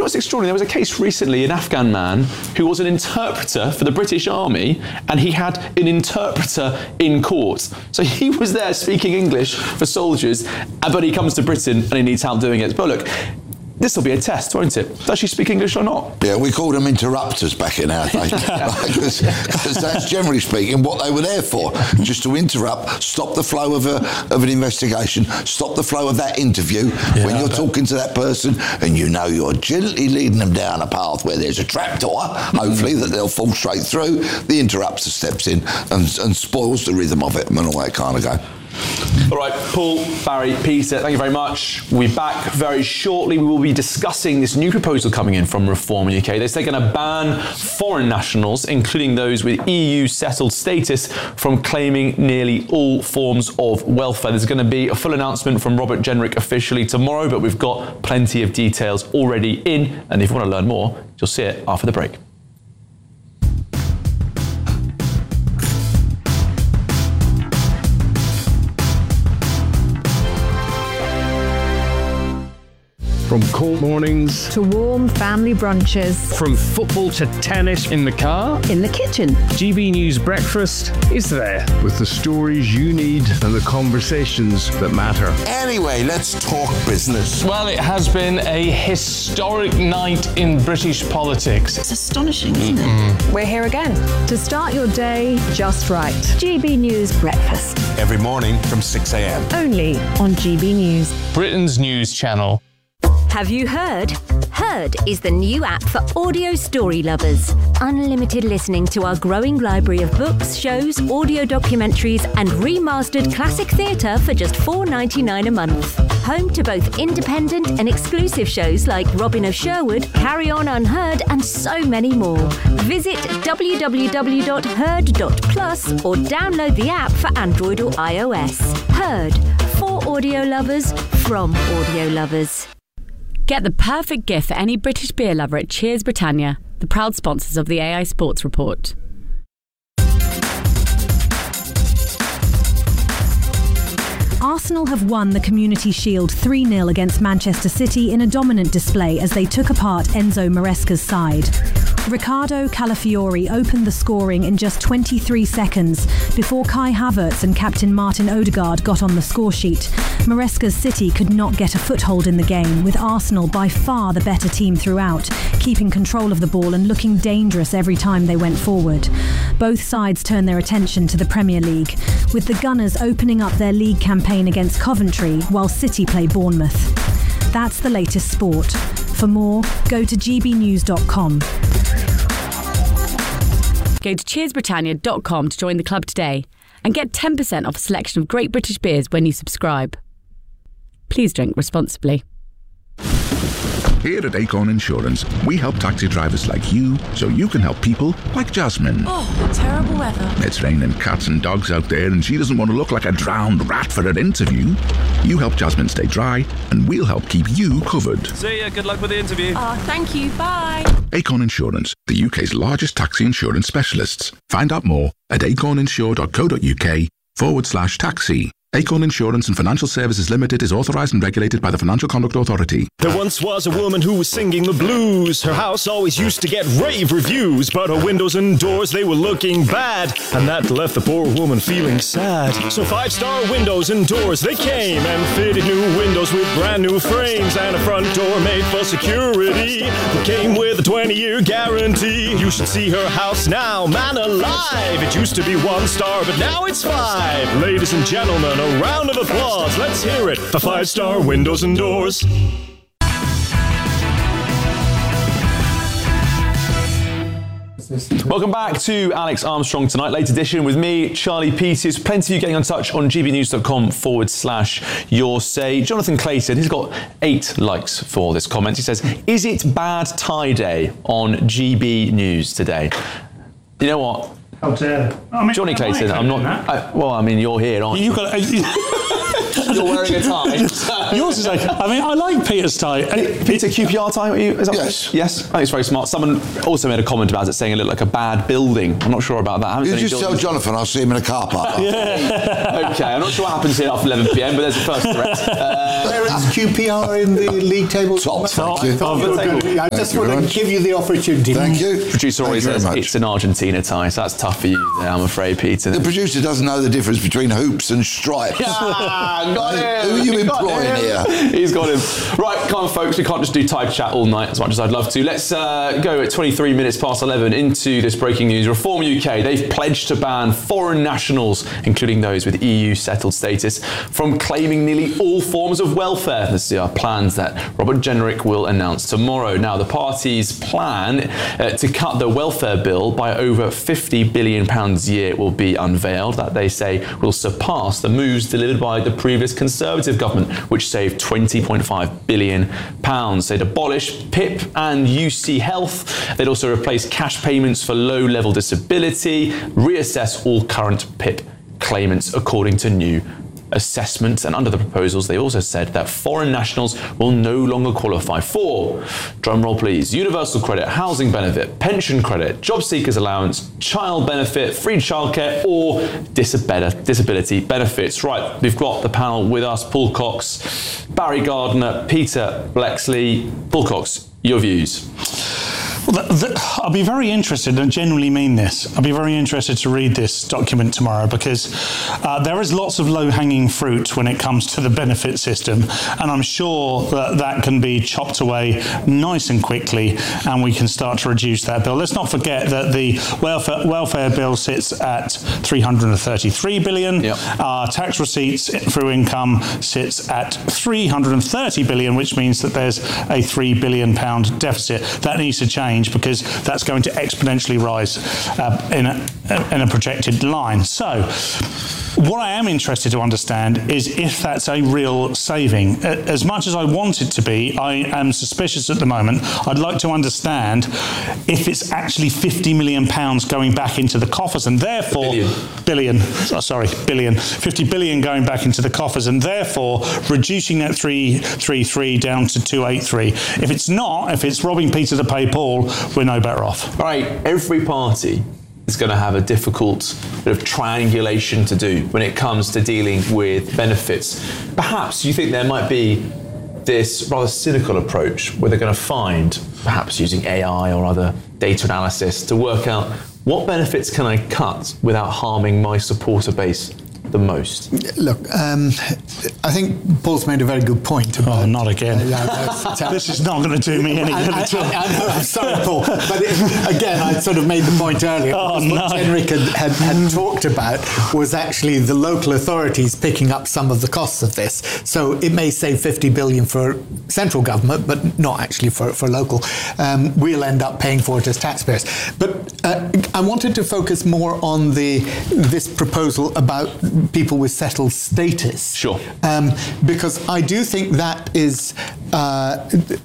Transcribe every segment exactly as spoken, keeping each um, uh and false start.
know what's extraordinary? There was a case recently, an Afghan man who was an interpreter for the British Army, and he had an interpreter in court. So he was there speaking English for soldiers, but he comes to Britain and he needs help doing it. But look, this will be a test, won't it? Does she speak English or not? Yeah, we called them interrupters back in our day. Because that's generally speaking what they were there for. Just to interrupt, stop the flow of, a, of an investigation, stop the flow of that interview. Yeah, when you're talking to that person and you know you're gently leading them down a path where there's a trapdoor, hopefully that they'll fall straight through, the interrupter steps in and, and spoils the rhythm of it and all that kind of go. All right, Paul, Barry, Peter, thank you very much. We'll be back very shortly. We will be discussing this new proposal coming in from Reform U K. They're going to ban foreign nationals, including those with E U settled status, from claiming nearly all forms of welfare. There's going to be a full announcement from Robert Jenrick officially tomorrow, but we've got plenty of details already in. And if you want to learn more, you'll see it after the break. From cold mornings to warm family brunches. From football to tennis in the car. In the kitchen. G B News Breakfast is there. With the stories you need and the conversations that matter. Anyway, let's talk business. Well, it has been a historic night in British politics. It's astonishing, isn't mm-hmm. it? We're here again to start your day just right. G B News Breakfast. Every morning from six a.m. Only on G B News. Britain's news channel. Have you heard? Heard is the new app for audio story lovers. Unlimited listening to our growing library of books, shows, audio documentaries and remastered classic theatre for just four dollars ninety-nine a month. Home to both independent and exclusive shows like Robin of Sherwood, Carry On Unheard and so many more. Visit w w w dot heard dot plus or download the app for Android or iOS. Heard, for audio lovers, from audio lovers. Get the perfect gift for any British beer lover at Cheers Britannia, the proud sponsors of the A I Sports Report. Arsenal have won the Community Shield three nil against Manchester City in a dominant display as they took apart Enzo Maresca's side. Riccardo Calafiori opened the scoring in just twenty-three seconds before Kai Havertz and captain Martin Odegaard got on the scoresheet. Maresca's City could not get a foothold in the game, with Arsenal by far the better team throughout, keeping control of the ball and looking dangerous every time they went forward. Both sides turned their attention to the Premier League, with the Gunners opening up their league campaign against Coventry while City play Bournemouth. That's the latest sport. For more, go to g b news dot com. Go to cheers britannia dot com to join the club today and get ten percent off a selection of great British beers when you subscribe. Please drink responsibly. Here at Acorn Insurance, we help taxi drivers like you so you can help people like Jasmine. Oh, terrible weather. It's raining cats and dogs out there and she doesn't want to look like a drowned rat for her interview. You help Jasmine stay dry and we'll help keep you covered. See ya, good luck with the interview. Oh, thank you, bye. Acorn Insurance, the U K's largest taxi insurance specialists. Find out more at acorninsure dot co dot uk forward slash taxi. Acorn Insurance and Financial Services Limited is authorised and regulated by the Financial Conduct Authority. There once was a woman who was singing the blues. Her house always used to get rave reviews, but her windows and doors, they were looking bad, and that left the poor woman feeling sad. So Five Star Windows and Doors, they came and fitted new windows with brand new frames and a front door made for security. It came with a twenty-year guarantee. You should see her house now, man alive. It used to be one star, but now it's five. Ladies and gentlemen, a round of applause. Let's hear it for Five Star Windows and Doors. Welcome back to Alex Armstrong Tonight, late edition with me, Charlie Peters. Plenty of you getting in touch on gbnews.com forward slash your say. Jonathan Clayton, he's got eight likes for this comment. He says, is it bad tie day on G B News today? You know what? How dare. I mean, Johnny Clayton, I'm not... I, well, I mean, you're here, aren't you? You've got... You're wearing a tie. Yours is okay. I mean, I like Peter's tie. Peter, Q P R tie? Is that yes. Yes? I think it's very smart. Someone also made a comment about it saying it looked like a bad building. I'm not sure about that. You just tell Jonathan I'll see him in a car park. Yeah. Okay, I'm not sure what happens here after eleven p.m, but there's a first threat. Uh, Where is Q P R in the league table? Top, Top. thank you. Top. I just want to give you the opportunity. Thank you. Producer always Thank you says it's an Argentina tie, so that's tough for you there, I'm afraid, Peter. The producer doesn't know the difference between hoops and stripes. Ah, got him. Who are you He employing here? He's got him. Right, come on, folks, we can't just do type chat all night as much as I'd love to. Let's uh, go at twenty-three minutes past eleven into this breaking news. Reform U K, they've pledged to ban foreign nationals, including those with E U settled status, from claiming nearly all forms of welfare. This are plans that Robert Jenrick will announce tomorrow. Now, the party's plan uh, to cut the welfare bill by over fifty billion pounds a year will be unveiled. That, they say, will surpass the moves delivered by the previous Conservative government, which saved twenty point five billion pounds. They'd abolish P I P and U C Health. They'd also replace cash payments for low-level disability, reassess all current P I P claimants according to new assessment. And under the proposals, they also said that foreign nationals will no longer qualify for, drumroll please, universal credit, housing benefit, pension credit, job seekers allowance, child benefit, free childcare, or disability benefits. Right, we've got the panel with us: Paul Cox, Barry Gardner, Peter Bleksley. Paul Cox, your views. Well, the, the, I'll be very interested, and genuinely mean this, I'll be very interested to read this document tomorrow, because uh, there is lots of low-hanging fruit when it comes to the benefit system, and I'm sure that that can be chopped away nice and quickly, and we can start to reduce that bill. Let's not forget that the welfare, welfare bill sits at three hundred thirty-three billion. Yep. Uh, tax receipts through income sits at three hundred thirty billion, which means that there's a three billion pound deficit. That needs to change, because that's going to exponentially rise uh, in, a, in a projected line. So, what I am interested to understand is if that's a real saving. As much as I want it to be, I am suspicious at the moment. I'd like to understand if it's actually fifty million pounds going back into the coffers, and therefore billion, billion oh, sorry, billion, fifty billion going back into the coffers, and therefore reducing that three three three down to two eight three. If it's not, if it's robbing Peter to pay Paul, we're no better off. Right, every party is going to have a difficult bit of triangulation to do when it comes to dealing with benefits. Perhaps you think there might be this rather cynical approach where they're going to find, perhaps using A I or other data analysis, to work out what benefits can I cut without harming my supporter base the most? Look, um, I think Paul's made a very good point. Oh, not again. Uh, yeah, this is not going to do me any good at all. I, I, I know, I'm sorry, Paul. But it, again, I sort of made the point earlier. Oh, what no. Jenrick had, had, had talked about was actually the local authorities picking up some of the costs of this. So it may save fifty billion for central government, but not actually for, for local. Um, we'll end up paying for it as taxpayers. But uh, I wanted to focus more on the this proposal about people with settled status. Sure. Um, because I do think that is uh,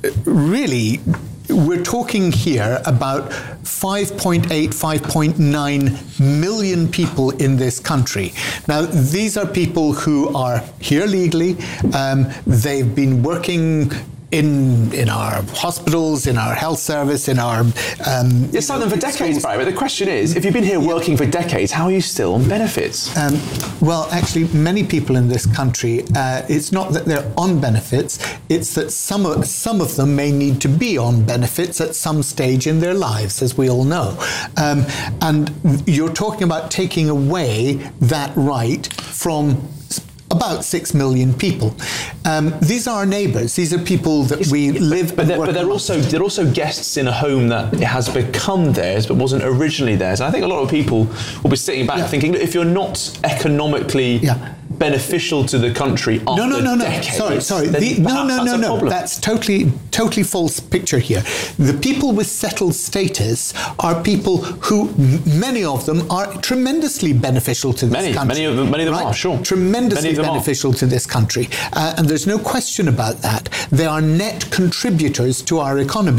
really, we're talking here about five point eight, five point nine million people in this country. Now, these are people who are here legally. Um, they've been working in in our hospitals, in our health service, in our... Um, It's done them for decades, Barry, but the question is, if you've been here working for decades, how are you still on benefits? Um, well, actually, many people in this country, uh, it's not that they're on benefits, it's that some of, some of them may need to be on benefits at some stage in their lives, as we all know. Um, and you're talking about taking away that right from about six million people. Um, these are our neighbours. These are people that it's, we live but, but they're, but they're also they're also guests in a home that has become theirs but wasn't originally theirs. And I think a lot of people will be sitting back yeah. thinking, look, if you're not economically yeah. beneficial to the country after no, no, no, no. decades, sorry, sorry. The, no, no, no, no. Problem. That's totally, totally false picture here. The people with settled status are people who, many of them, are tremendously beneficial to this many, country. Many of them, many of them right? are, sure. Tremendously beneficial to this country. Uh, and there's no question about that. They are net contributors to our economy.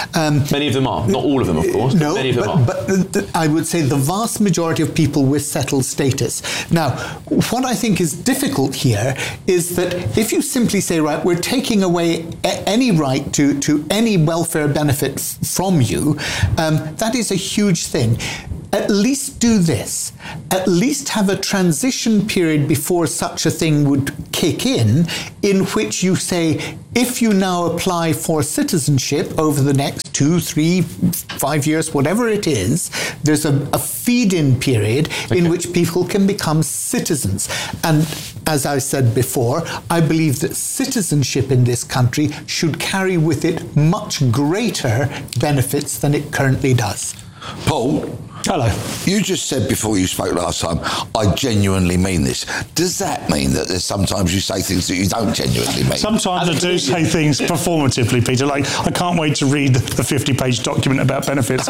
Um, Many of them are. Not all of them, of course. No, many of them but, are. but the, the, I would say the vast majority of people with settled status. Now, what I think is difficult here is that if you simply say, right, we're taking away a- any right to, to any welfare benefit f- from you, um, that is a huge thing. At least do this. At least have a transition period before such a thing would kick in, in which you say, if you now apply for citizenship over the next two, three, five years, whatever it is, there's a, a feed-in period okay. in which people can become citizens. And as I said before, I believe that citizenship in this country should carry with it much greater benefits than it currently does. Paul? Hello. You just said before you spoke last time, I genuinely mean this. Does that mean that there's sometimes you say things that you don't genuinely mean? Sometimes I do say things performatively, Peter, like, I can't wait to read the fifty-page document about benefits.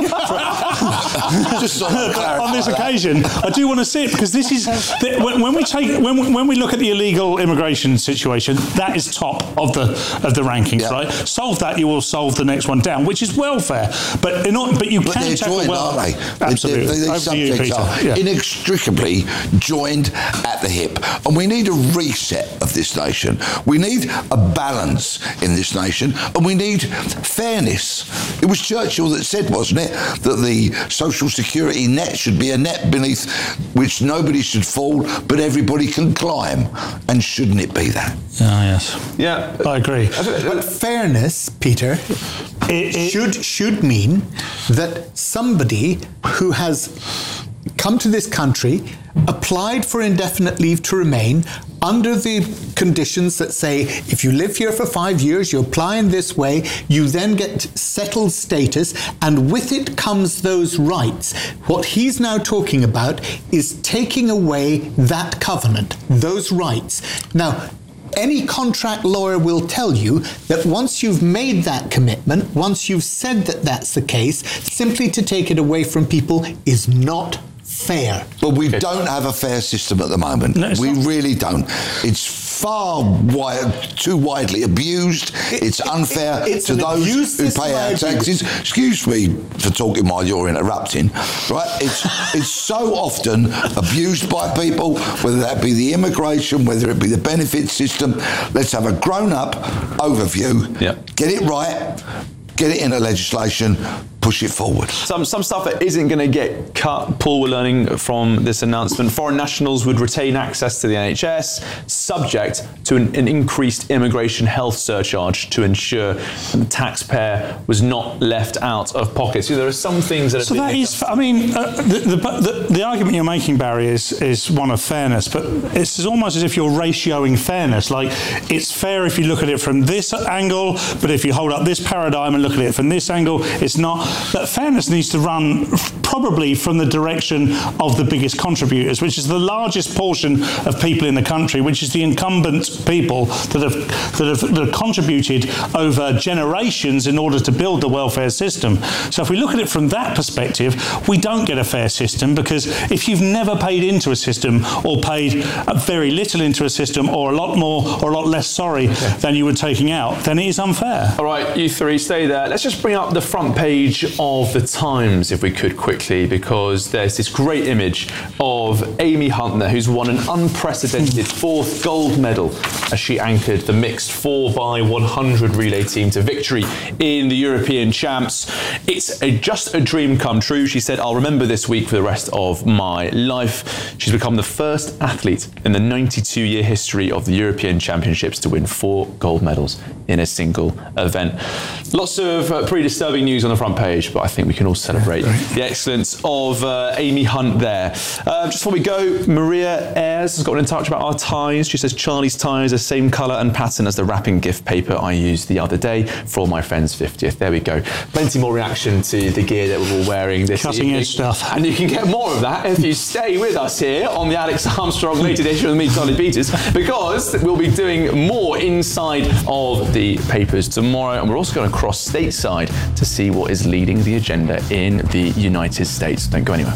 Just on this occasion, I do want to see it, because this is, the, when, when we take, when we, when we look at the illegal immigration situation, that is top of the of the rankings, yeah. right? Solve that, you will solve the next one down, which is welfare. But in, but you but can they're tackle joined, well. aren't they? Absolutely. These subjects you, are yeah. inextricably joined at the hip. And we need a reset of this nation. We need a balance in this nation, and we need fairness. It was Churchill that said, wasn't it, that the social security net should be a net beneath which nobody should fall, but everybody can climb. And shouldn't it be that? Ah, yes. Yeah. I agree. But fairness, Peter, it, it, should should mean that somebody who has come to this country, applied for indefinite leave to remain under the conditions that say, if you live here for five years, you apply in this way, you then get settled status, and with it comes those rights. What he's now talking about is taking away that covenant, those rights. Now, any contract lawyer will tell you that once you've made that commitment, once you've said that that's the case, simply to take it away from people is not fair. But we okay. don't have a fair system at the moment. No, we not. really don't. It's far wide, too widely abused. It, it's unfair it, it's to those who pay our taxes. Excuse me for talking while you're interrupting. Right? It's it's so often abused by people, whether that be the immigration, whether it be the benefit system. Let's have a grown-up overview. Yep. Get it right. Get it into legislation. Push it forward. Some some stuff that isn't going to get cut. Paul, we're learning from this announcement. Foreign nationals would retain access to the N H S, subject to an, an increased immigration health surcharge to ensure that the taxpayer was not left out of pocket. So there are some things that. Have So been that is, I mean, uh, the, the, the the argument you're making, Barry, is is one of fairness, but it's almost as if you're ratioing fairness. Like, it's fair if you look at it from this angle, but if you hold up this paradigm and look at it from this angle, it's not. That fairness needs to run probably from the direction of the biggest contributors, which is the largest portion of people in the country, which is the incumbent people that have that have, that have contributed over generations in order to build the welfare system. So if we look at it from that perspective, we don't get a fair system, because if you've never paid into a system, or paid very little into a system, or a lot more or a lot less, sorry, okay. than you were taking out, then it is unfair. All right, you three, stay there. Let's just bring up the front page of the Times, if we could, quickly, because there's this great image of Amy Hunt there, who's won an unprecedented fourth gold medal as she anchored the mixed four by one hundred relay team to victory in the European Champs. It's a, just a dream come true. She said, I'll remember this week for the rest of my life. She's become the first athlete in the ninety-two year history of the European Championships to win four gold medals in a single event. Lots of uh, pretty disturbing news on the front page, but I think we can all celebrate the excellence of uh, Amy Hunt there. Uh, just before we go, Maria Ayres has gotten in touch about our ties. She says, Charlie's ties are same colour and pattern as the wrapping gift paper I used the other day for all my friend's fiftieth. There we go. Plenty more reaction to the gear that we're all wearing this Cutting evening. edge stuff. And you can get more of that if you stay with us here on the Alex Armstrong late edition with me, Charlie Peters, because we'll be doing more inside of the papers tomorrow, and we're also going to cross stateside to see what is leading the agenda in the United States. Don't go anywhere.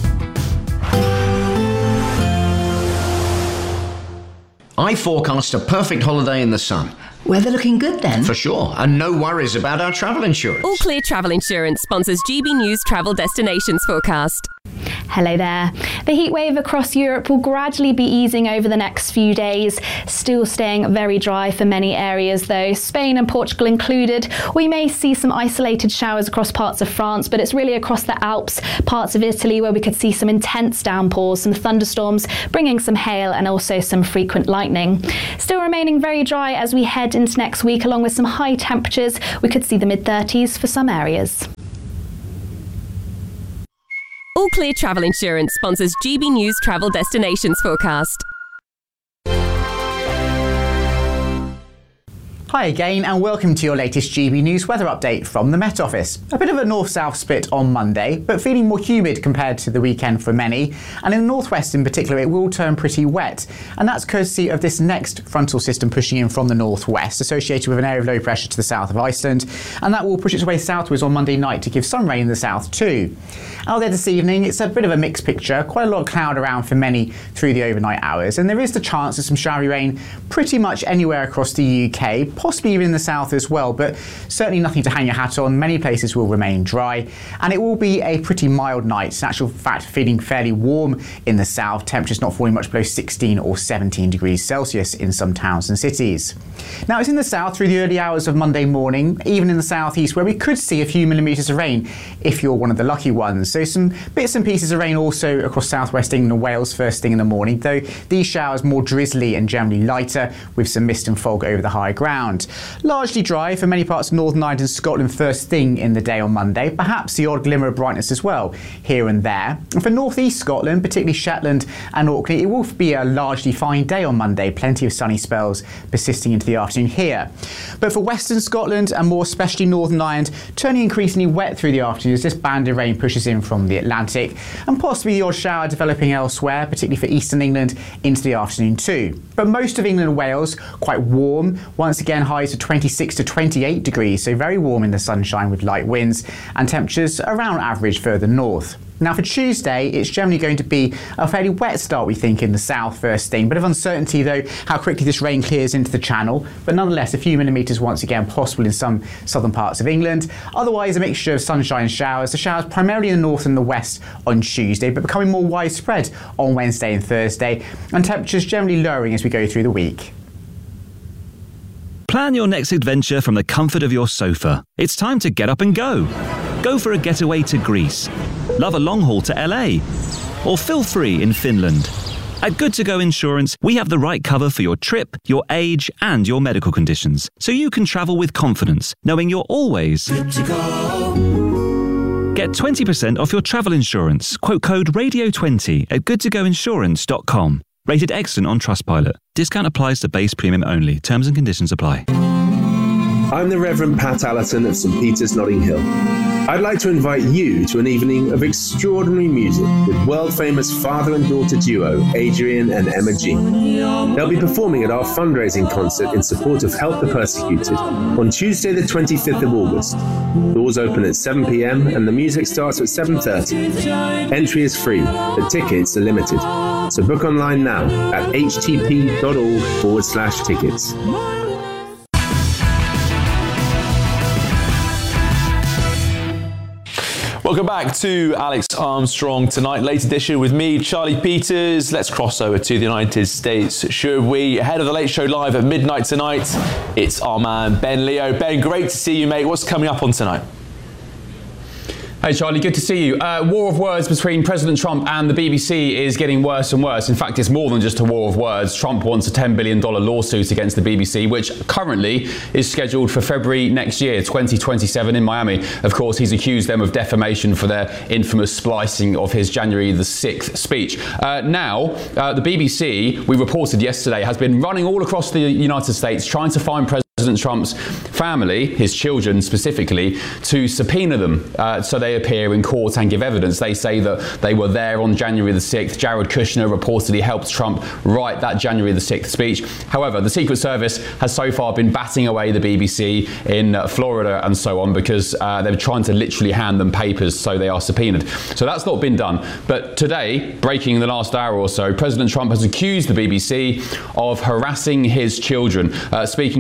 I forecast a perfect holiday in the sun. Weather looking good then? For sure, and no worries about our travel insurance. All Clear Travel Insurance sponsors G B News Travel Destinations Forecast. Hello there. The heat wave across Europe will gradually be easing over the next few days, still staying very dry for many areas though, Spain and Portugal included. We may see some isolated showers across parts of France, but it's really across the Alps, parts of Italy where we could see some intense downpours, some thunderstorms, bringing some hail and also some frequent lightning. Still remaining very dry as we head into next week, along with some high temperatures. We could see the mid thirties for some areas. All Clear Travel Insurance sponsors G B News Travel Destinations Forecast. Hi again and welcome to your latest G B News weather update from the Met Office. A bit of a north-south split on Monday, but feeling more humid compared to the weekend for many, and in the northwest in particular it will turn pretty wet, and that's courtesy of this next frontal system pushing in from the northwest, associated with an area of low pressure to the south of Iceland, and that will push its way southwards on Monday night to give some rain in the south too. Out there this evening it's a bit of a mixed picture, quite a lot of cloud around for many through the overnight hours, and there is the chance of some showery rain pretty much anywhere across the U K, possibly even in the south as well, but certainly nothing to hang your hat on. Many places will remain dry, and it will be a pretty mild night. In actual fact, feeling fairly warm in the south, temperatures not falling much below sixteen or seventeen degrees Celsius in some towns and cities. Now it's in the south through the early hours of Monday morning, even in the southeast where we could see a few millimetres of rain if you're one of the lucky ones. So some bits and pieces of rain also across southwest England and Wales first thing in the morning, though these showers more drizzly and generally lighter with some mist and fog over the high ground. Largely dry for many parts of Northern Ireland and Scotland first thing in the day on Monday, perhaps the odd glimmer of brightness as well here and there. And for North East Scotland, particularly Shetland and Orkney, it will be a largely fine day on Monday, plenty of sunny spells persisting into the afternoon here. But for Western Scotland and more especially Northern Ireland, turning increasingly wet through the afternoon as this band of rain pushes in from the Atlantic, and possibly the odd shower developing elsewhere, particularly for Eastern England into the afternoon too. But most of England and Wales quite warm, once again highs of twenty-six to twenty-eight degrees, so very warm in the sunshine with light winds, and temperatures around average further north. Now for Tuesday, it's generally going to be a fairly wet start, we think, in the south first thing. Bit of uncertainty though how quickly this rain clears into the channel, but nonetheless a few millimetres once again possible in some southern parts of England. Otherwise a mixture of sunshine and showers. The showers primarily in the north and the west on Tuesday, but becoming more widespread on Wednesday and Thursday, and temperatures generally lowering as we go through the week. Plan your next adventure from the comfort of your sofa. It's time to get up and go. Go for a getaway to Greece. Love a long haul to L A. Or feel free in Finland. At Good To Go Insurance, we have the right cover for your trip, your age, and your medical conditions, so you can travel with confidence, knowing you're always good to go. Get twenty percent off your travel insurance. Quote code radio twenty at good to go insurance dot com. Rated excellent on Trustpilot. Discount applies to base premium only. Terms and conditions apply. I'm the Reverend Pat Allerton of St Peter's, Notting Hill. I'd like to invite you to an evening of extraordinary music with world-famous father and daughter duo Adrian and Emma G. They'll be performing at our fundraising concert in support of Help the Persecuted on Tuesday the twenty-fifth of August. Doors open at seven p m and the music starts at seven thirty. Entry is free, but tickets are limited. So book online now at htp.org forward slash tickets. Welcome back to Alex Armstrong Tonight, late edition with me, Charlie Peters. Let's cross over to the United States, should we? Ahead of the Late Show Live at midnight tonight, it's our man Ben Leo. Ben, great to see you, mate. What's coming up on tonight? Hey Charlie, good to see you. Uh, war of words between President Trump and the B B C is getting worse and worse. In fact, it's more than just a war of words. Trump wants a ten billion dollars lawsuit against the B B C, which currently is scheduled for February next year, twenty twenty-seven in Miami. Of course, he's accused them of defamation for their infamous splicing of his January the sixth speech. Uh, now, uh, the B B C, we reported yesterday, has been running all across the United States trying to find President President Trump's family, his children specifically, to subpoena them uh, so they appear in court and give evidence. They say that they were there on January the sixth. Jared Kushner reportedly helped Trump write that January the sixth speech. However, the Secret Service has so far been batting away the B B C in uh, Florida and so on because uh, they're trying to literally hand them papers so they are subpoenaed. So that's not been done. But today, breaking in the last hour or so, President Trump has accused the B B C of harassing his children, uh, speaking through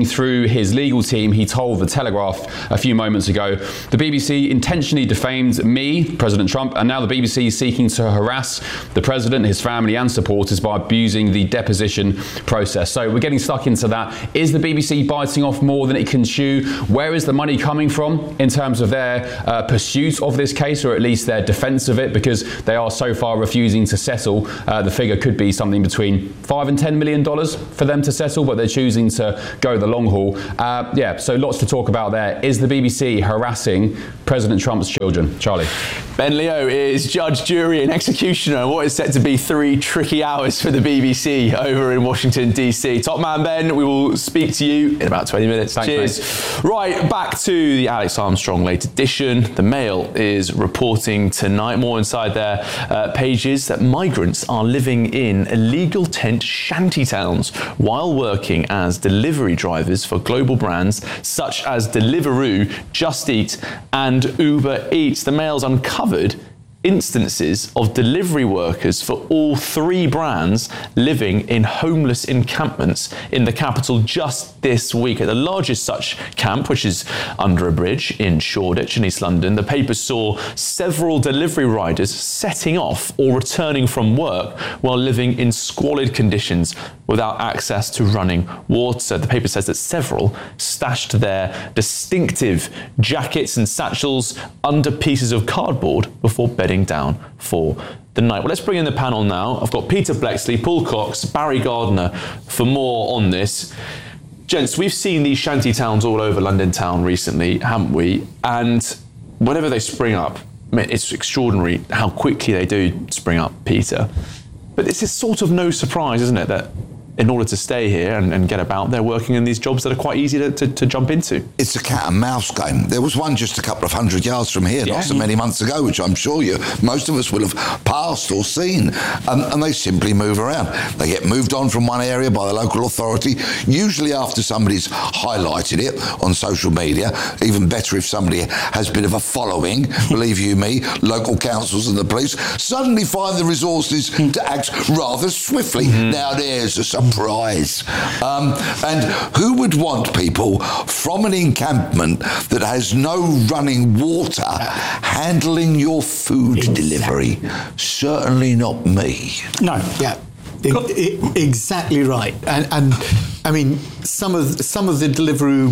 his legal team. He told The Telegraph a few moments ago, the B B C intentionally defamed me, President Trump, and now the B B C is seeking to harass the president, his family and supporters by abusing the deposition process. So we're getting stuck into that. Is the B B C biting off more than it can chew? Where is the money coming from in terms of their uh, pursuit of this case, or at least their defence of it, because they are so far refusing to settle? Uh, the figure could be something between five and ten million dollars for them to settle, but they're choosing to go the long haul. Uh, yeah, so lots to talk about there. Is the B B C harassing President Trump's children? Charlie. Ben Leo is judge, jury and executioner. What is set to be three tricky hours for the B B C over in Washington, D C. Top man Ben, we will speak to you in about twenty minutes. Thanks, Cheers. Mate. Right, back to the Alex Armstrong late edition. The Mail is reporting tonight, more inside their uh, pages, that migrants are living in illegal tent shanty towns while working as delivery drivers for global brands such as Deliveroo, Just Eat and Uber Eats. The Mail's uncovered instances of delivery workers for all three brands living in homeless encampments in the capital just this week. At the largest such camp, which is under a bridge in Shoreditch in East London, the paper saw several delivery riders setting off or returning from work while living in squalid conditions without access to running water. The paper says that several stashed their distinctive jackets and satchels under pieces of cardboard before bedding down for the night. Well, let's bring in the panel now. I've got Peter Bleksley, Paul Cox, Barry Gardner for more on this. Gents, we've seen these shanty towns all over London town recently, haven't we? And whenever they spring up, I mean, it's extraordinary how quickly they do spring up, Peter. But this is sort of no surprise, isn't it, that in order to stay here and, and get about, they're working in these jobs that are quite easy to, to, to jump into. It's a cat and mouse game. There was one just a couple of hundred yards from here, yeah. not so many months ago, which I'm sure you, most of us will have passed or seen, um, and they simply move around. They get moved on from one area by the local authority, usually after somebody's highlighted it on social media. Even better if somebody has a bit of a following, believe you me, local councils and the police suddenly find the resources to act rather swiftly. Mm-hmm. Now there's a surprise. Um, and who would want people from an encampment that has no running water handling your food exactly. delivery? Certainly not me. No. Yeah. I, I, exactly right. And, and I mean, some of some of the Deliveroo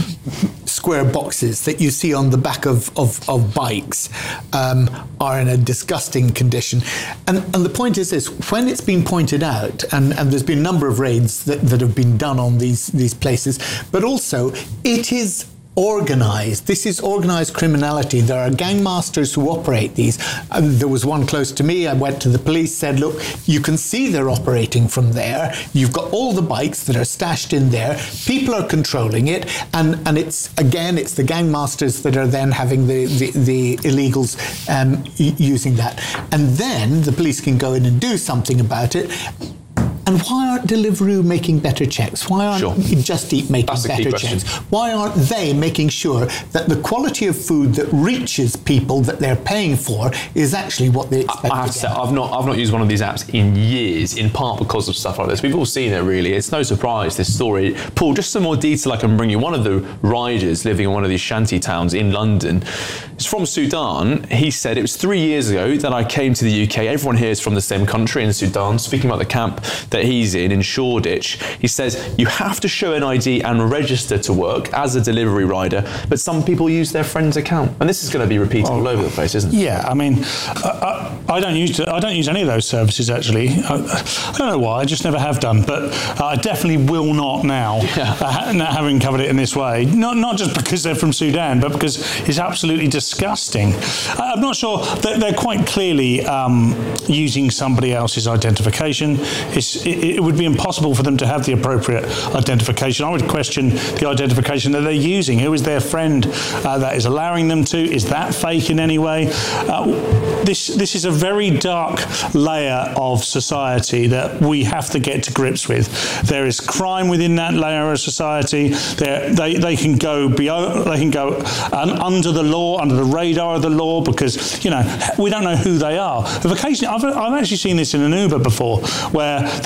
square boxes that you see on the back of, of, of bikes um, are in a disgusting condition. And, and the point is this, when it's been pointed out, and, and there's been a number of raids that, that have been done on these, these places, but also it is organised. This is organised criminality. There are gangmasters who operate these. Um, there was one close to me. I went to the police, said, look, you can see they're operating from there. You've got all the bikes that are stashed in there. People are controlling it. And, and it's, again, it's the gangmasters that are then having the, the, the illegals um, using that. And then the police can go in and do something about it. And why aren't Deliveroo making better checks? Why aren't sure. Just Eat making That's better checks? Why aren't they making sure that the quality of food that reaches people that they're paying for is actually what they expect I have to to say, I've not, I've not used one of these apps in years, in part because of stuff like this. We've all seen it, really. It's no surprise, this story. Paul, just some more detail I can bring you. One of the riders living in one of these shanty towns in London is from Sudan. He said, it was three years ago that I came to the U K. Everyone here is from the same country in Sudan. Speaking about the camp that he's in, in Shoreditch, he says you have to show an I D and register to work as a delivery rider, but some people use their friend's account, and this is going to be repeated well, all over the place, isn't it? Yeah, I mean, I, I don't use I don't use any of those services actually. I, I don't know why, I just never have done, but I definitely will not now. Yeah. Uh, having covered it in this way, not not just because they're from Sudan, but because it's absolutely disgusting. I'm not sure that they're quite clearly um, using somebody else's identification. It's It, it would be impossible for them to have the appropriate identification. I would question the identification that they're using. Who is their friend uh, that is allowing them to? Is that fake in any way? Uh, this this is a very dark layer of society that we have to get to grips with. There is crime within that layer of society. They're, they they can go beyond, they can go uh, under the law, under the radar of the law, because you know we don't know who they are. Occasionally, I've I've actually seen this in an Uber before, where the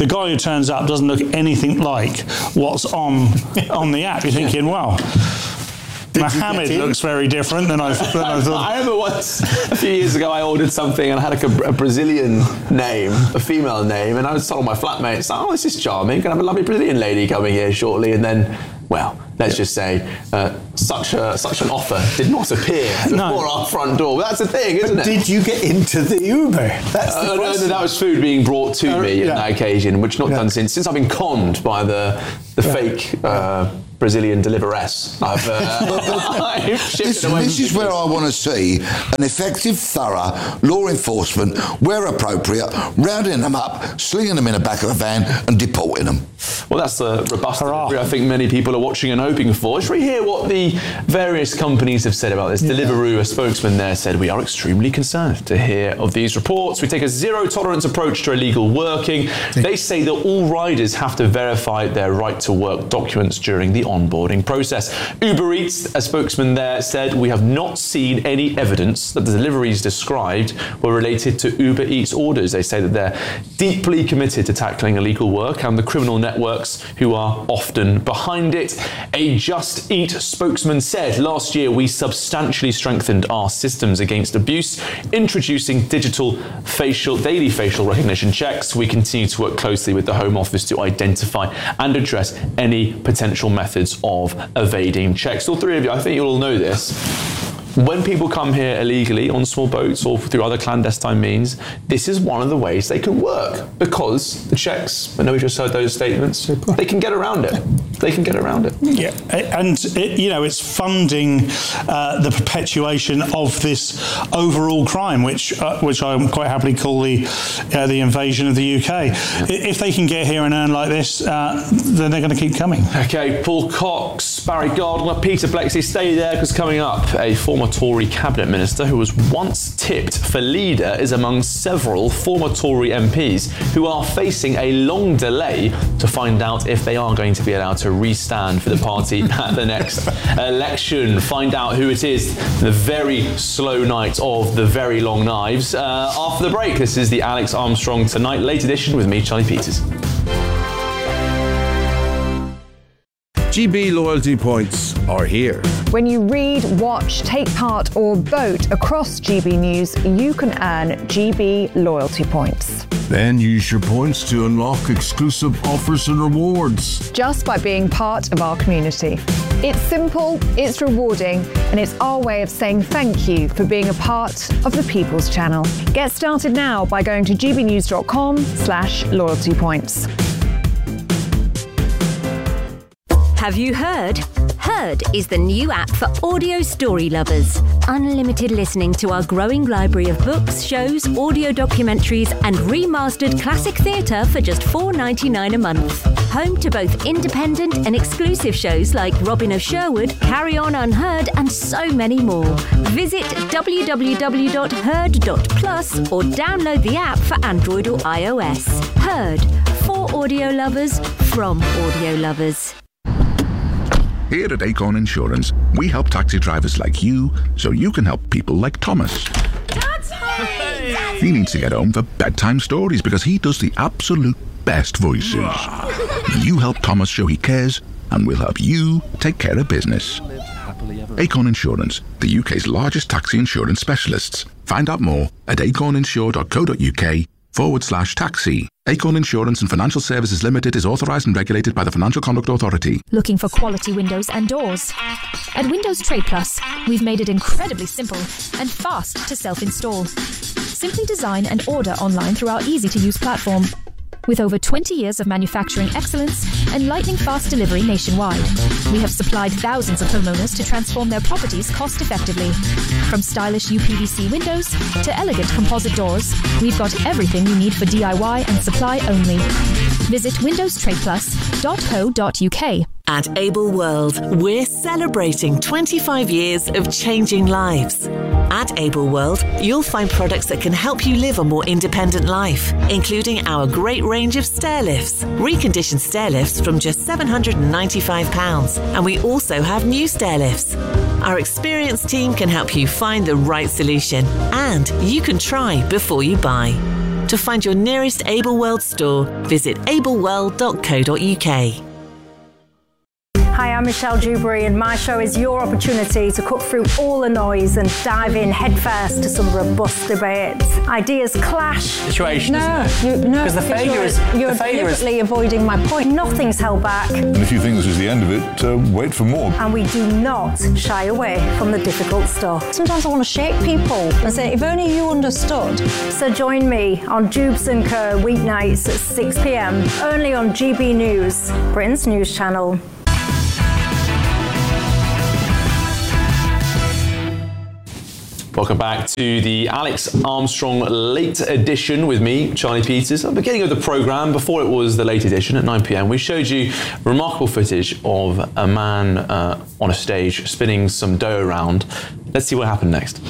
guy who turns up doesn't look anything like what's on on the app. You're thinking, well, Mohammed looks very different than I, than I thought. I remember once, a few years ago, I ordered something and I had like a, a Brazilian name, a female name, and I was told my flatmates, oh, this is charming, can I have a lovely Brazilian lady coming here shortly? And then, well, let's just say, uh, such a such an offer did not appear before No. our front door. But that's the thing, isn't But it? did you get into the Uber? That's the Uh, no, question. no, that was food being brought to Oh, me yeah. on that occasion, which not done since. Since I've been conned by the the Yeah. fake uh, Brazilian deliveress. I've, uh, I've shifted Listen, away this from is where I want to see an effective, thorough law enforcement, where appropriate, rounding them up, slinging them in the back of a van and deporting them. Well, that's the robust delivery I think many people are watching and hoping for. Should we hear what the various companies have said about this? Yeah. Deliveroo, a spokesman there, said, we are extremely concerned to hear of these reports. We take a zero-tolerance approach to illegal working. They say that all riders have to verify their right-to-work documents during the onboarding process. Uber Eats, a spokesman there, said, we have not seen any evidence that the deliveries described were related to Uber Eats orders. They say that they're deeply committed to tackling illegal work and the criminal networks who are often behind it. A Just Eat spokesman said, last year we substantially strengthened our systems against abuse, introducing digital facial, daily facial recognition checks. We continue to work closely with the Home Office to identify and address any potential methods of evading checks. All three of you, I think you all know this. When people come here illegally on small boats or through other clandestine means, this is one of the ways they can work, because the checks, I know we just heard those statements, they can get around it. They can get around it. Yeah, and it, you know, it's funding uh, the perpetuation of this overall crime, which uh, which I quite happily call the uh, the invasion of the U K. Yeah. If they can get here and earn like this, uh, then they're going to keep coming. Okay, Paul Cox, Barry Gardner, Peter Bleksley, stay there, because coming up, a former Tory cabinet minister who was once tipped for leader is among several former Tory M Ps who are facing a long delay to find out if they are going to be allowed to re-stand for the party at the next election. Find out who it is, the very slow night of the very long knives. Uh, after the break, this is the Alex Armstrong Tonight Late Edition with me, Charlie Peters. G B loyalty points are here. When you read, watch, take part or vote across G B News, you can earn G B loyalty points. Then use your points to unlock exclusive offers and rewards. Just by being part of our community. It's simple, it's rewarding, and it's our way of saying thank you for being a part of the People's Channel. Get started now by going to gbnews.com slash loyalty points. Have you heard? Heard is the new app for audio story lovers. Unlimited listening to our growing library of books, shows, audio documentaries, and remastered classic theatre for just four dollars ninety-nine a month. Home to both independent and exclusive shows like Robin of Sherwood, Carry On Unheard, and so many more. Visit w w w dot heard dot plus or download the app for Android or iOS. Heard, for audio lovers, from audio lovers. Here at Acorn Insurance, we help taxi drivers like you so you can help people like Thomas. Dad's home! He needs to get home for bedtime stories because he does the absolute best voices. You help Thomas show he cares, and we'll help you take care of business. Acorn Insurance, the U K's largest taxi insurance specialists. Find out more at acorninsure.co.uk forward slash taxi. Acorn Insurance and Financial Services Limited is authorised and regulated by the Financial Conduct Authority. Looking for quality windows and doors? At Windows Trade Plus, we've made it incredibly simple and fast to self-install. Simply design and order online through our easy-to-use platform. With over twenty years of manufacturing excellence and lightning-fast delivery nationwide, we have supplied thousands of homeowners to transform their properties cost-effectively. From stylish U P V C windows to elegant composite doors, we've got everything you need for D I Y and supply only. Visit windows trade plus dot co dot u k. At Able World, we're celebrating twenty-five years of changing lives. At Able World, you'll find products that can help you live a more independent life, including our great range of stair lifts, reconditioned stair lifts from just seven hundred ninety-five pounds, and we also have new stair lifts. Our experienced team can help you find the right solution, and you can try before you buy. To find your nearest Able World store, visit able world dot co dot uk. Hi, I'm Michelle Dewberry, and my show is your opportunity to cut through all the noise and dive in headfirst to some robust debates. Ideas clash. Situation, no, isn't it? You, no, Because the failure you're, is- you're the failure is- deliberately avoiding my point. Nothing's held back, And if you think this is the end of it, uh, wait for more. and we do not shy away from the difficult stuff. Sometimes I want to shake people and say, if only you understood. So join me on Jubes and Co weeknights at six p m only on G B News, Britain's news channel. Welcome back to the Alex Armstrong Late Edition with me, Charlie Peters. At the beginning of the programme, before it was the Late Edition at nine p m, we showed you remarkable footage of a man uh, on a stage spinning some dough around. Let's see what happened next.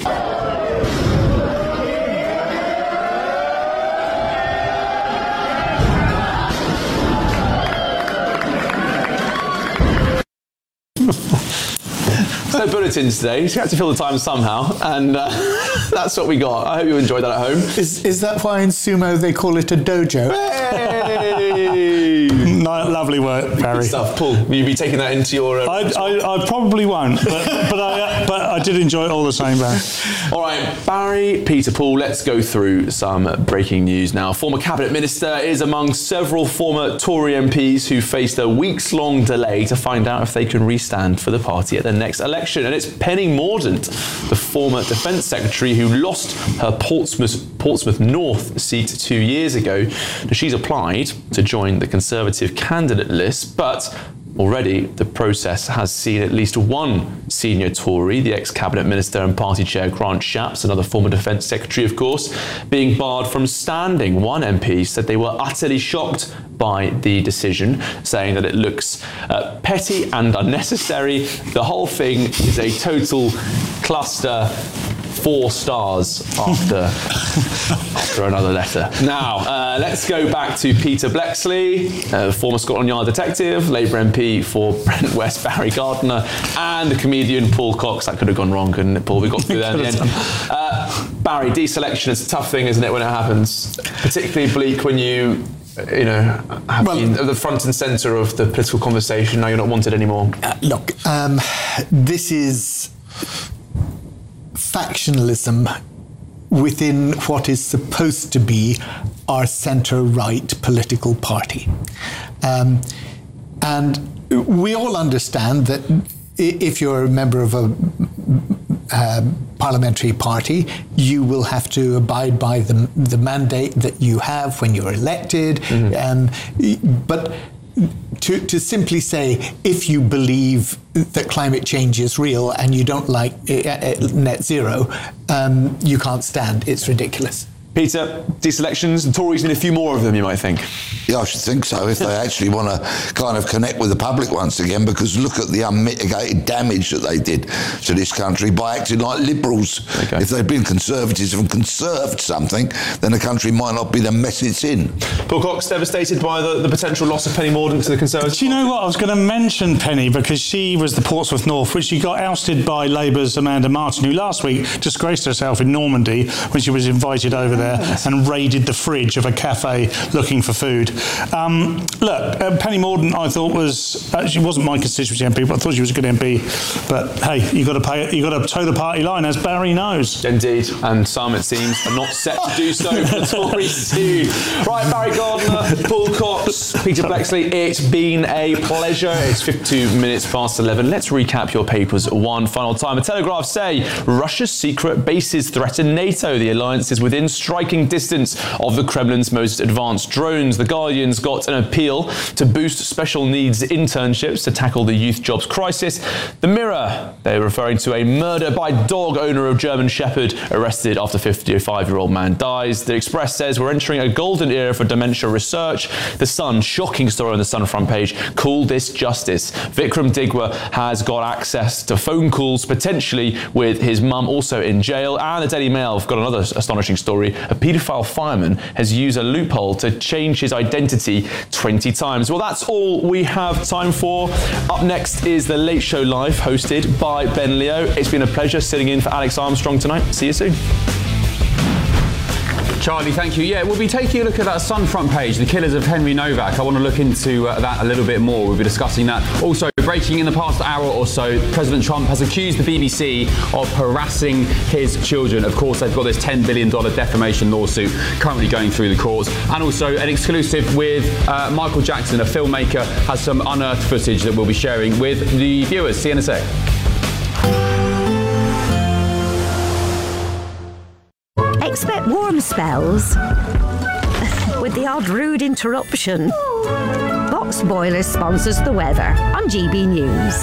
No bulletins today. You have to fill the time somehow, and uh, that's what we got. I hope you enjoyed that at home. Is, is that why in sumo they call it a dojo? Hey! No, lovely work, Barry. Good stuff. Paul, will you be taking that into your... Uh, I, I, I probably won't, but, but, I, but I did enjoy it all the same, Barry. All right, Barry, Peter, Paul, let's go through some breaking news now. Former Cabinet Minister is among several former Tory M Ps who faced a weeks-long delay to find out if they can restand for the party at the next election. And it's Penny Mordaunt, the former Defence Secretary who lost her Portsmouth, Portsmouth North seat two years ago. Now, she's applied to join the Conservative candidate list, but already the process has seen at least one senior Tory, the ex-Cabinet Minister and Party Chair Grant Shapps, another former Defence Secretary of course, being barred from standing. One M P said they were utterly shocked by the decision, saying that it looks uh, petty and unnecessary. The whole thing is a total cluster. Four stars after after another letter. Now, uh, let's go back to Peter Bleksley, uh, former Scotland Yard detective, Labour M P for Brent West, Barry Gardiner, and the comedian Paul Cox. That could have gone wrong, couldn't it, Paul? We got through there in the end. Uh, Barry, deselection is a tough thing, isn't it, when it happens? Particularly bleak when you... you know, have well, been at the front and centre of the political conversation. Now you're not wanted anymore. Uh, look, um, this is factionalism within what is supposed to be our centre-right political party. Um, and we all understand that if you're a member of a uh, parliamentary party, you will have to abide by the, the mandate that you have when you're elected. Mm-hmm. Um, but to, to simply say, if you believe that climate change is real and you don't like uh, net zero, um, you can't stand. It's ridiculous. Peter, deselections, the Tories need a few more of them, you might think. Yeah, I should think so, if they actually want to kind of connect with the public once again, because look at the unmitigated damage that they did to this country by acting like liberals. Okay. If they'd been conservatives and conserved something, then the country might not be the mess it's in. Paul Cox, devastated by the, the potential loss of Penny Mordaunt to the Conservatives? Do you know what? I was going to mention Penny because she was the Portsmouth North, which she got ousted by Labour's Amanda Martin, who last week disgraced herself in Normandy when she was invited over there and raided the fridge of a cafe looking for food. Um, look, uh, Penny Mordaunt, I thought was uh, she wasn't my constituency M P, but I thought she was a good M P. But hey, you got to pay, you got to toe the party line, as Barry knows. Indeed, and some it seems are not set to do so for the Tories soon. Right, Barry Gardiner, Paul Cox, Peter Bleksley, it's been a pleasure. It's fifty-two minutes past eleven. Let's recap your papers one final time. The Telegraph say Russia's secret bases threaten NATO. The alliance is within striking distance of the Kremlin's most advanced drones. The Guardian's got an appeal to boost special needs internships to tackle the youth jobs crisis. The Mirror, they're referring to a murder by dog owner of German Shepherd arrested after fifty-five-year-old man dies. The Express says we're entering a golden era for dementia research. The Sun, shocking story on the Sun front page, call this justice. Vikram Digwa has got access to phone calls, potentially with his mum also in jail. And the Daily Mail have got another astonishing story. A paedophile fireman has used a loophole to change his identity twenty times. Well, that's all we have time for. Up next is The Late Show Live, hosted by Ben Leo. It's been a pleasure sitting in for Alex Armstrong tonight. See you soon. Charlie, thank you. Yeah, we'll be taking a look at that Sun front page, the killers of Henry Novak. I want to look into uh, that a little bit more. We'll be discussing that. Also, breaking in the past hour or so, President Trump has accused the B B C of harassing his children. Of course, they've got this ten billion dollars defamation lawsuit currently going through the courts. And also an exclusive with uh, Michael Jackson, a filmmaker, has some unearthed footage that we'll be sharing with the viewers. See you in a sec. Expect warm spells with the odd rude interruption. Box Boiler sponsors the weather on G B News.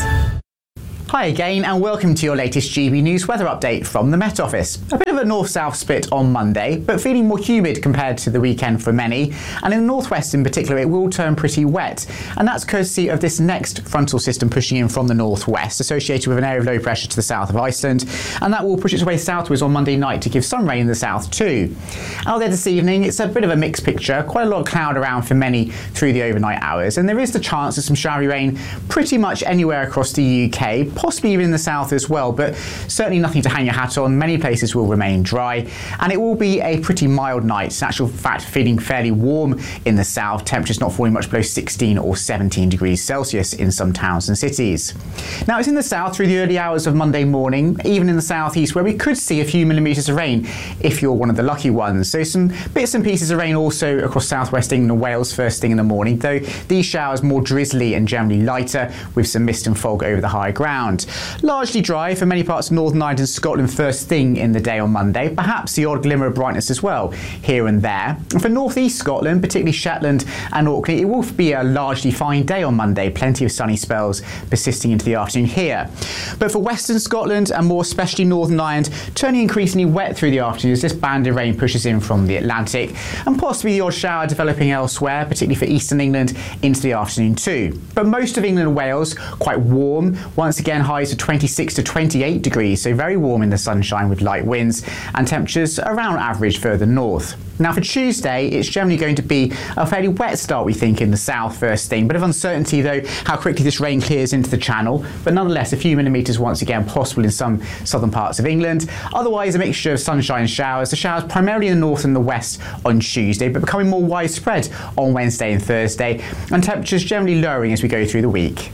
Hi again and welcome to your latest G B News weather update from the Met Office. A bit of a north-south split on Monday, but feeling more humid compared to the weekend for many, and in the northwest in particular it will turn pretty wet, and that's courtesy of this next frontal system pushing in from the northwest, associated with an area of low pressure to the south of Iceland, and that will push its way southwards on Monday night to give some rain in the south too. Out there this evening it's a bit of a mixed picture, quite a lot of cloud around for many through the overnight hours, and there is the chance of some showery rain pretty much anywhere across the U K, possibly even in the south as well, but certainly nothing to hang your hat on. Many places will remain dry, and it will be a pretty mild night. In actual fact, feeling fairly warm in the south, temperatures not falling much below sixteen or seventeen degrees Celsius in some towns and cities. Now, it's in the south through the early hours of Monday morning, even in the southeast, where we could see a few millimetres of rain if you're one of the lucky ones. So some bits and pieces of rain also across southwest England and Wales first thing in the morning, though these showers more drizzly and generally lighter with some mist and fog over the high ground. Largely dry for many parts of Northern Ireland and Scotland first thing in the day on Monday, perhaps the odd glimmer of brightness as well here and there. And for North East Scotland, particularly Shetland and Orkney, it will be a largely fine day on Monday, plenty of sunny spells persisting into the afternoon here. But for Western Scotland and more especially Northern Ireland, turning increasingly wet through the afternoon as this band of rain pushes in from the Atlantic, and possibly the odd shower developing elsewhere, particularly for Eastern England into the afternoon too. But most of England and Wales quite warm, once again highs of twenty-six to twenty-eight degrees, so very warm in the sunshine with light winds, and temperatures around average further north. Now for Tuesday, it's generally going to be a fairly wet start, we think, in the south first thing. Bit of uncertainty though how quickly this rain clears into the channel, but nonetheless a few millimetres once again possible in some southern parts of England. Otherwise a mixture of sunshine and showers. The showers primarily in the north and the west on Tuesday, but becoming more widespread on Wednesday and Thursday, and temperatures generally lowering as we go through the week.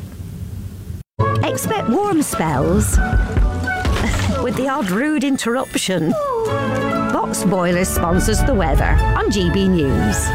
Expect warm spells with the odd rude interruption. Box Boiler sponsors the weather on G B News.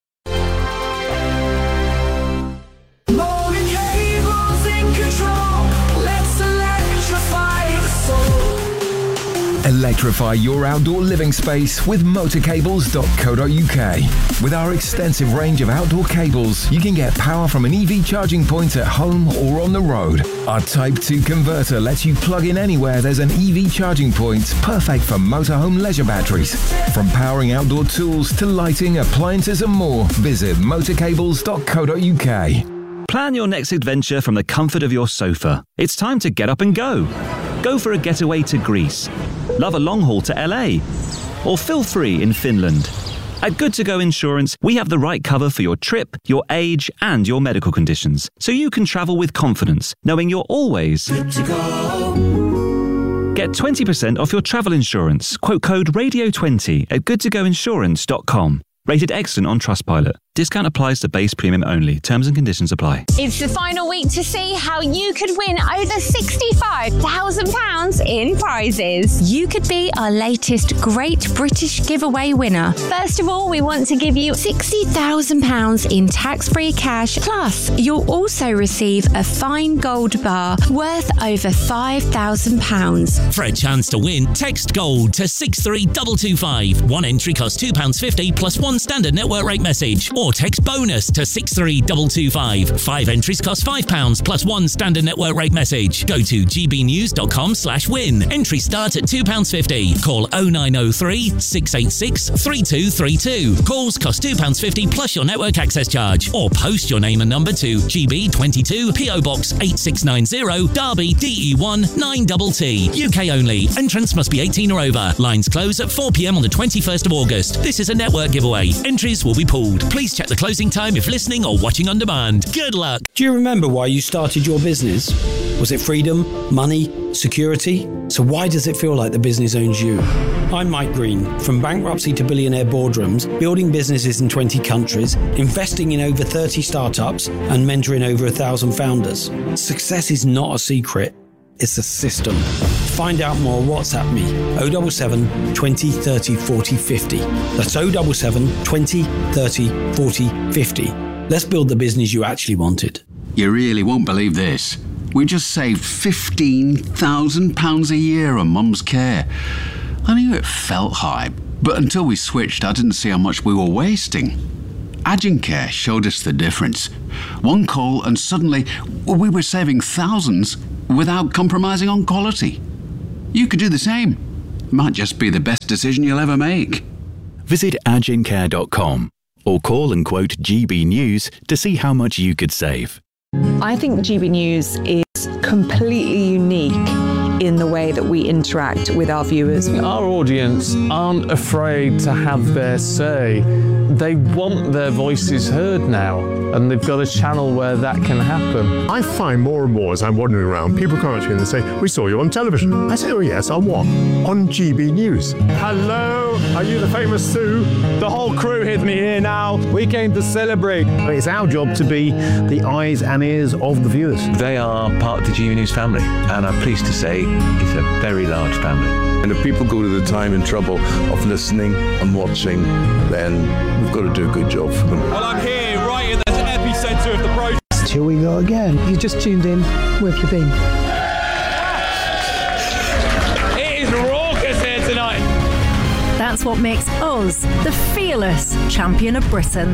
Morning cables in control. Let's electrify the soul. Electrify your outdoor living space with motor cables dot co dot U K. With our extensive range of outdoor cables, you can get power from an E V charging point at home or on the road. Our Type two converter lets you plug in anywhere there's an E V charging point, perfect for motorhome leisure batteries. From powering outdoor tools to lighting, appliances and more, visit motor cables dot co dot U K. Plan your next adventure from the comfort of your sofa. It's time to get up and go. Go for a getaway to Greece. Love a long haul to L A. Or feel free in Finland. At Good To Go Insurance, we have the right cover for your trip, your age, and your medical conditions, so you can travel with confidence, knowing you're always good to go. Get twenty percent off your travel insurance. Quote code radio twenty at good to go insurance dot com. Rated excellent on Trustpilot. Discount applies to base premium only. Terms and conditions apply. It's the final week to see how you could win over sixty-five thousand pounds in prizes. You could be our latest Great British Giveaway winner. First of all, we want to give you sixty thousand pounds in tax-free cash. Plus, you'll also receive a fine gold bar worth over five thousand pounds. For a chance to win, text GOLD to six three two two five. One entry costs two pounds fifty plus one standard network rate message. Or text BONUS to six three two two five. Five entries cost five pounds plus one standard network rate message. Go to g b news dot com slash win. Entries start at two pounds fifty. Call oh nine oh three, six eight six, three two three two. Calls cost two pounds fifty plus your network access charge. Or post your name and number to G B twenty-two, P O Box eight six nine zero, Derby, D E one nine T T. U K only. Entrants must be eighteen or over. Lines close at four p m on the twenty-first of August. This is a network giveaway. Entries will be pooled. Please check the closing time if listening or watching on demand. Good luck. Do you remember why you started your business? Was it freedom, money, security? So why does it feel like the business owns you? I'm Mike Green. From bankruptcy to billionaire boardrooms, building businesses in twenty countries, investing in over thirty startups, and mentoring over a thousand founders. Success is not a secret. It's a system. Find out more, WhatsApp me, oh seven seven, twenty, thirty, forty, fifty. That's oh seven seven, twenty, thirty, forty, fifty. Let's build the business you actually wanted. You really won't believe this. We just saved fifteen thousand pounds a year on Mum's care. I knew it felt high, but until we switched, I didn't see how much we were wasting. Agencare showed us the difference. One call and suddenly we were saving thousands without compromising on quality. You could do the same. Might just be the best decision you'll ever make. Visit agencare dot com or call and quote G B News to see how much you could save. I think G B News is completely unique in the way that we interact with our viewers. Our audience aren't afraid to have their say. They want their voices heard now, and they've got a channel where that can happen. I find more and more as I'm wandering around, people come up to me and they say, "We saw you on television." I say, "Oh yes, on what?" "On G B News." Hello, are you the famous Sue? The whole crew with me here now. We came to celebrate. It's our job to be the eyes and ears of the viewers. They are part of the G B News family, and I'm pleased to say it's a very large family. And if people go to the time and trouble of listening and watching, then we've got to do a good job for them. Well, I'm here right in the epicentre of the protest. Here we go again. You just tuned in. Where have you been? It is raucous here tonight. That's what makes us the fearless champion of Britain.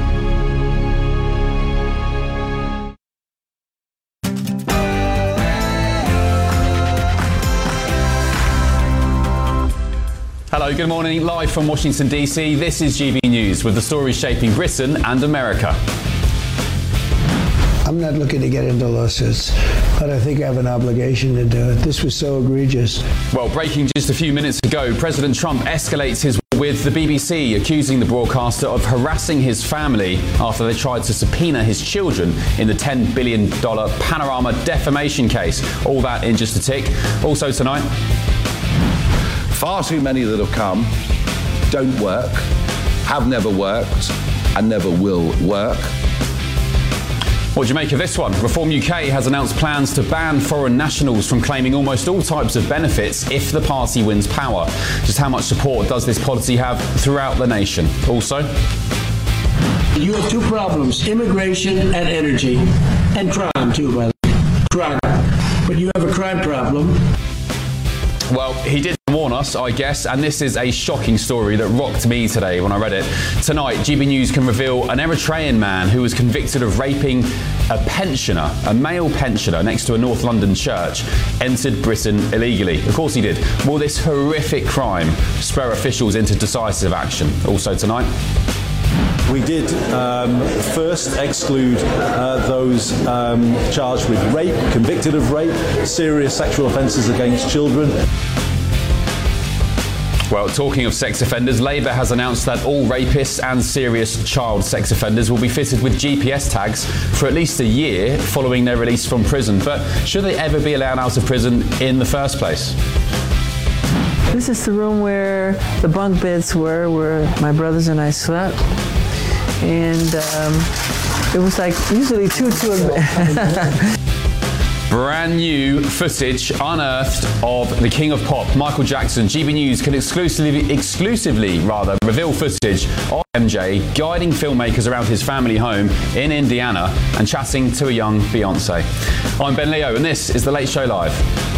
Hello, good morning. Live from Washington, D C, this is G B News with the stories shaping Britain and America. I'm not looking to get into lawsuits, but I think I have an obligation to do it. This was so egregious. Well, breaking just a few minutes ago, President Trump escalates his with the B B C, accusing the broadcaster of harassing his family after they tried to subpoena his children in the ten billion dollars Panorama defamation case. All that in just a tick. Also tonight, far too many that have come don't work, have never worked, and never will work. What do you make of this one? Reform U K has announced plans to ban foreign nationals from claiming almost all types of benefits if the party wins power. Just how much support does this policy have throughout the nation? Also, You have two problems, immigration and energy, and crime too, by the way. Crime. But you have a crime problem. well, he did warn us, I guess, and this is a shocking story that rocked me today when I read it. Tonight, G B News can reveal an Eritrean man who was convicted of raping a pensioner, a male pensioner, next to a North London church, entered Britain illegally. Of course he did. Will this horrific crime spur officials into decisive action? Also tonight, we did um, first exclude uh, those um, charged with rape, convicted of rape, serious sexual offences against children. Well, talking of sex offenders, Labour has announced that all rapists and serious child sex offenders will be fitted with G P S tags for at least a year following their release from prison. But should they ever be allowed out of prison in the first place? This is the room where the bunk beds were, where my brothers and I slept. And um, it was like usually two to a bed. Brand new footage unearthed of the King of Pop, Michael Jackson. G B News can exclusively, exclusively rather, reveal footage of M J guiding filmmakers around his family home in Indiana and chatting to a young Beyonce. I'm Ben Leo and this is The Late Show Live.